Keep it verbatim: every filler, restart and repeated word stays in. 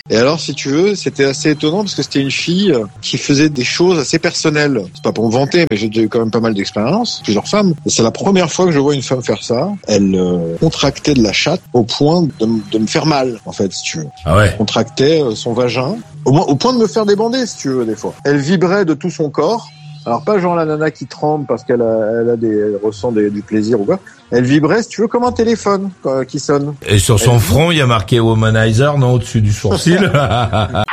Et alors, si tu veux, c'était assez étonnant parce que c'était une fille qui faisait des choses assez personnelles. C'est pas pour me vanter, mais j'ai déjà eu quand même pas mal d'expérience, plusieurs femmes. Et c'est la première fois que je vois une femme faire ça. Elle euh, contractait de la chatte au point de, m- de me faire mal, en fait, si tu veux. Ah ouais. Contractait euh, son vagin, au, moins, au point de me faire débander, si tu veux, des fois. Elle vibrait de tout son corps. Alors pas genre la nana qui tremble parce qu'elle a, elle a des, elle ressent des, du plaisir ou quoi. Elle vibrait, si tu veux, comme un téléphone euh, qui sonne. Et sur son Elle- front, il y a marqué Womanizer, non, au-dessus du sourcil.